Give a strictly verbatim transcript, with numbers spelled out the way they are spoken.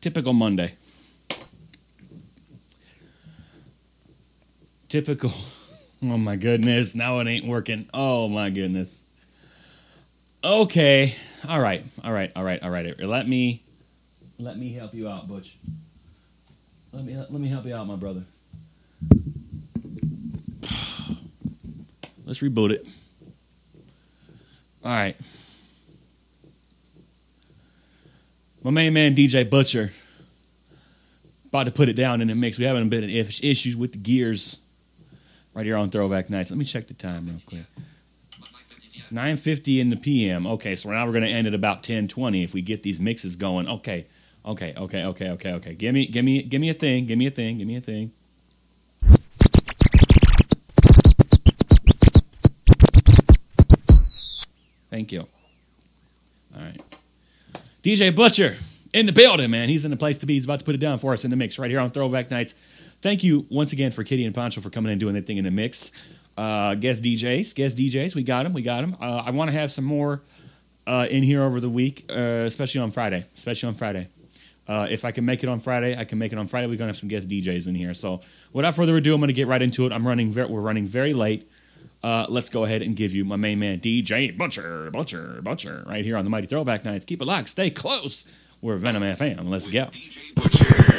Typical Monday. Typical. Oh, my goodness. Now it ain't working. Oh, my goodness. Okay. All right. All right. All right. All right. Let me let me help you out, Butch. Let me let me help you out, my brother. Let's reboot it. All right. My main man, D J Butcher, about to put it down in the mix. We having a bit of issues with the gears right here on Throwback Nights. Let me check the time real quick. nine fifty in the P M. Okay, so now we're going to end at about ten twenty if we get these mixes going. Okay, okay, okay, okay, okay, okay. Give me, give me, give me a thing. Give me a thing. Give me a thing. Thank you. All right. D J Butcher in the building, man. He's in the place to be. He's about to put it down for us in the mix right here on Throwback Nights. Thank you once again for Kitty and Pancho for coming in and doing their thing in the mix. Uh, guest D Js, guest D Js. We got them. We got them. Uh, I want to have some more uh, in here over the week, uh, especially on Friday. Especially on Friday. Uh, if I can make it on Friday, I can make it on Friday. We're going to have some guest D Js in here. So without further ado, I'm going to get right into it. I'm running. Very, we're running very late. Uh, let's go ahead and give you my main man, D J Butcher, Butcher, Butcher, right here on the Mighty Throwback Nights. Keep it locked. Stay close. We're Venom F M. Let's go. D J Butcher.